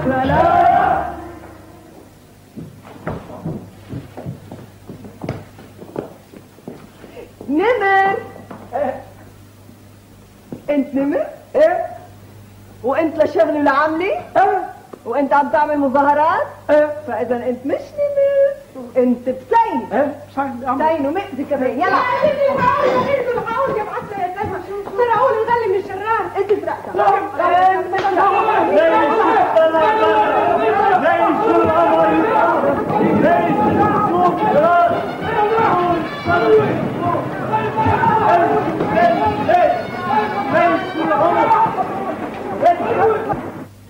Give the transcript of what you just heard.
سلام. نمر. انت نمر؟ ايه. وانت لا شغل ولا عاملي؟ وانت عم تعمل مظاهرات؟ فاذا انت مش نمر، انت بسين. بسين ومئذي كمان. يلا حاول يبعث لي يا سلمى. سرقوا لي غلي من الشرار. انت سرقتها.